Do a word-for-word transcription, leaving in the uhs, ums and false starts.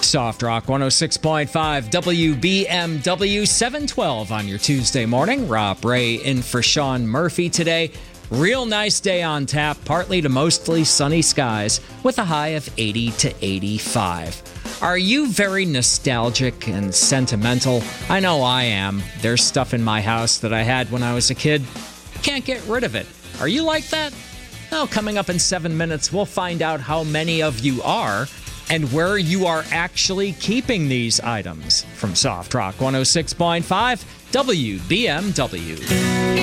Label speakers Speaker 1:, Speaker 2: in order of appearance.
Speaker 1: Soft Rock one oh six point five W B M W, seven twelve on your Tuesday morning. Rob Ray in for Sean Murphy today. Real nice day on tap, partly to mostly sunny skies with a high of eighty to eighty-five. Are you very nostalgic and sentimental? I know I am. There's stuff in my house that I had when I was a kid. Can't get rid of it. Are you like that? Well, coming up in seven minutes, we'll find out how many of you are and where you are actually keeping these items. From Soft Rock one oh six point five W B M W.